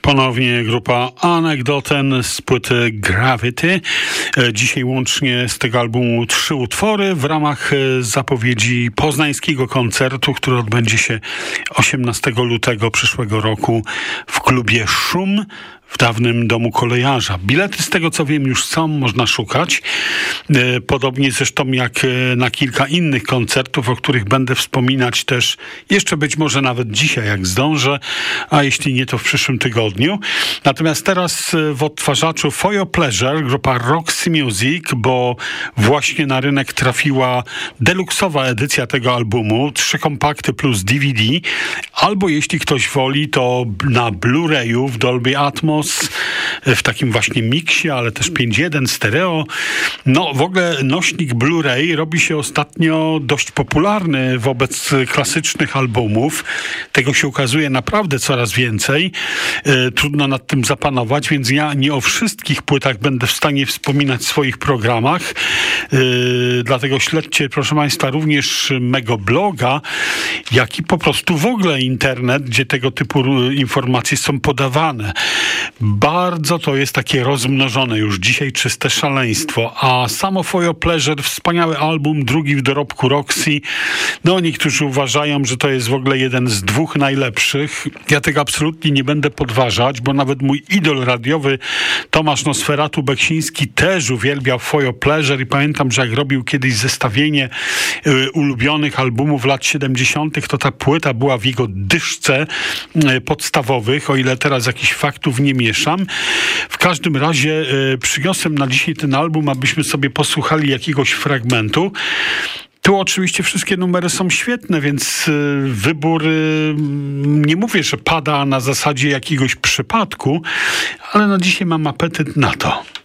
Ponownie grupa Anekdoten z płyty Gravity. Dzisiaj łącznie z tego albumu 3 utwory w ramach zapowiedzi poznańskiego koncertu, który odbędzie się 18 lutego przyszłego roku w klubie Szum w dawnym domu kolejarza. Bilety, z tego co wiem, już są, można szukać. Podobnie zresztą jak na kilka innych koncertów, o których będę wspominać też jeszcze być może nawet dzisiaj, jak zdążę, a jeśli nie, to w przyszłym tygodniu. Natomiast teraz w odtwarzaczu For Your Pleasure grupa Roxy Music, bo właśnie na rynek trafiła deluksowa edycja tego albumu, 3 kompakty plus DVD, albo jeśli ktoś woli, to na Blu-rayu w Dolby Atmos, w takim właśnie miksie, ale też 5.1 stereo. No w ogóle nośnik Blu-ray robi się ostatnio dość popularny wobec klasycznych albumów. Tego się ukazuje naprawdę coraz więcej. Trudno nad tym zapanować, więc ja nie o wszystkich płytach będę w stanie wspominać w swoich programach. Dlatego śledźcie, proszę Państwa, również mego bloga, jak i po prostu w ogóle internet, gdzie tego typu informacje są podawane. Bardzo to jest takie rozmnożone już dzisiaj czyste szaleństwo, a samo For Your Pleasure, wspaniały album, drugi w dorobku Roxy. No niektórzy uważają, że to jest w ogóle jeden z 2 najlepszych. Ja tego absolutnie nie będę podważać, bo nawet mój idol radiowy Tomasz Nosferatu Beksiński też uwielbiał For Your Pleasure i pamiętam, że jak robił kiedyś zestawienie ulubionych albumów lat 70., to ta płyta była w jego dyszce podstawowych, o ile teraz jakichś faktów nie mieszam. W każdym razie przyniosłem na dzisiaj ten album, abyśmy sobie posłuchali jakiegoś fragmentu. Tu oczywiście wszystkie numery są świetne, więc wybór, nie mówię, że pada na zasadzie jakiegoś przypadku, ale na dzisiaj mam apetyt na to.